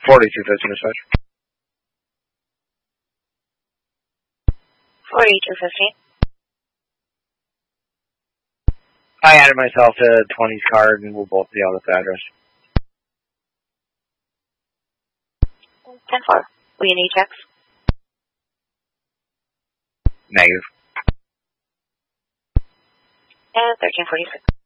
4250 dispatch. 4250. I added myself to 20's card and we'll both be out at the address. 10-4. Will you need checks? Negative. And 1346.